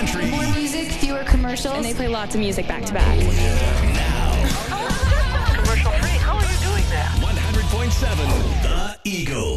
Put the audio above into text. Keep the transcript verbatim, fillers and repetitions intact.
country. More music, fewer commercials. And they play lots of music back to back. Now, Commercial free. How are you doing that? one hundred point seven The Eagle.